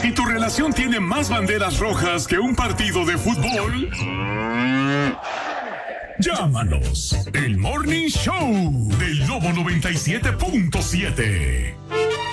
¿Y tu relación tiene más banderas rojas que un partido de fútbol? Llámanos. El Morning Show del Lobo 97.7.